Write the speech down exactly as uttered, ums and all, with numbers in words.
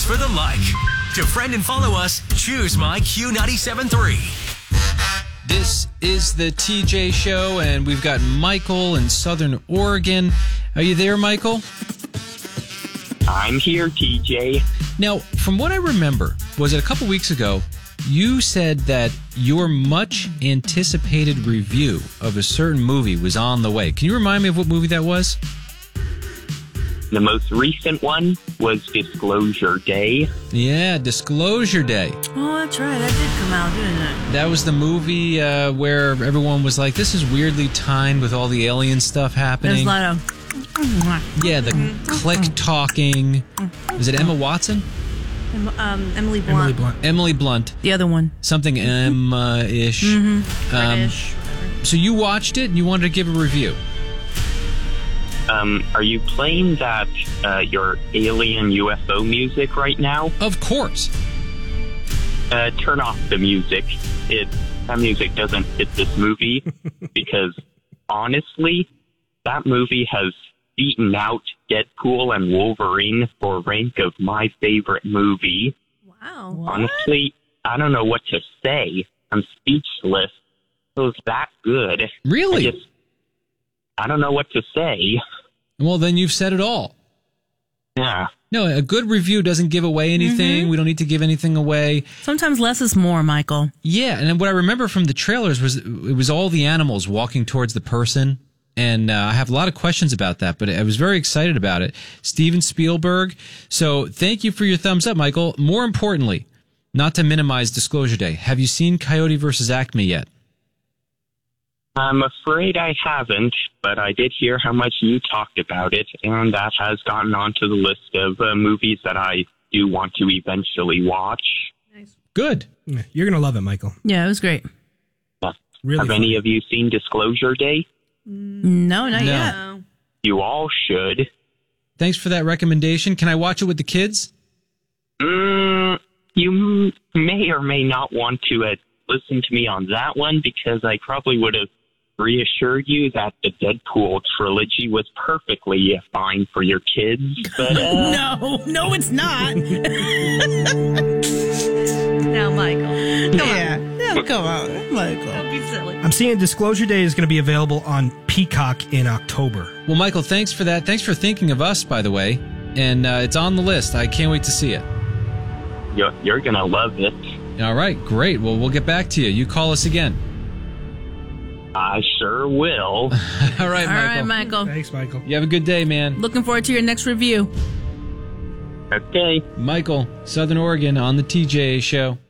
Thanks for the like. To friend and follow us, choose my Q ninety-seven point three. This is the T J Show, and we've got Michael in Southern Oregon. Are you there, Michael? I'm here, T J. Now, from what I remember, was it a couple weeks ago, you said that your much anticipated review of a certain movie was on the way. Can you remind me of what movie that was? The most recent one was Disclosure Day. Yeah, Disclosure Day. Oh, that's right. That did come out, didn't it? That was the movie uh, where everyone was like, this is weirdly timed with all the alien stuff happening. There's a lot of... Yeah, the click talking. Is it Emma Watson? Um, Emily Blunt. Emily Blunt. Emily Blunt. The other one. Something Emma-ish. Mm-hmm. Um, British, whatever. so you watched it and you wanted to give a review. Um, are you playing that, uh, your alien U F O music right now? Of course. Uh, turn off the music. It, that music doesn't fit this movie because, honestly, that movie has beaten out Deadpool and Wolverine for rank of my favorite movie. Wow. Honestly, I don't know what to say. I'm speechless. It was that good. Really? I just, I don't know what to say. Well, then you've said it all. Yeah. No, a good review doesn't give away anything. Mm-hmm. We don't need to give anything away. Sometimes less is more, Michael. Yeah, and what I remember from the trailers was it was all the animals walking towards the person. And uh, I have a lot of questions about that, but I was very excited about it. Steven Spielberg. So thank you for your thumbs up, Michael. More importantly, not to minimize Disclosure Day, have you seen Coyote versus Acme yet? I'm afraid I haven't, but I did hear how much you talked about it, and that has gotten onto the list of uh, movies that I do want to eventually watch. Nice. Good. Yeah, you're going to love it, Michael. Yeah, it was great. Uh, Really have fun. any of you seen Disclosure Day? No, not No. yet. You all should. Thanks for that recommendation. Can I watch it with the kids? Mm, you m- may or may not want to uh, listen to me on that one, because I probably would have reassured you that the Deadpool trilogy was perfectly fine for your kids. But uh, No, no, it's not. Now, Michael. Come Yeah. on. Yeah, come on. Michael. Don't be silly. I'm seeing Disclosure Day is going to be available on Peacock in October. Well, Michael, thanks for that. Thanks for thinking of us, by the way. And uh, it's on the list. I can't wait to see it. you're, you're going to love it. All right, great. Well, we'll get back to you. You call us again. I sure will. All right, All Michael. right, Michael. Thanks, Michael. You have a good day, man. Looking forward to your next review. Okay. Michael, Southern Oregon on the T J Show.